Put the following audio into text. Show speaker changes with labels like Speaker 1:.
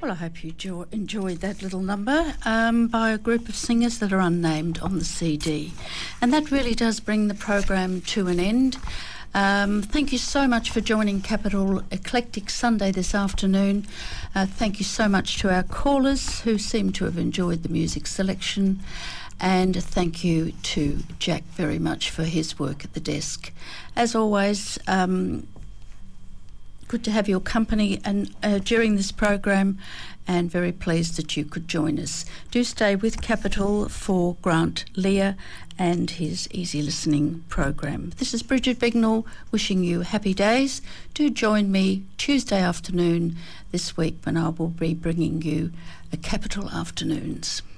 Speaker 1: Well, I hope you enjoyed that little number by a group of singers that are unnamed on the CD. And that really does bring the program to an end. Thank you so much for joining Capital Eclectic Sunday this afternoon. Thank you so much to our callers who seem to have enjoyed the music selection. And thank you to Jack very much for his work at the desk. As always, good to have your company and during this program, and very pleased that you could join us. Do stay with Capital for Grant Lear and his Easy Listening program. This is Bridget Bignell wishing you happy days. Do join me Tuesday afternoon this week when I will be bringing you a Capital Afternoons.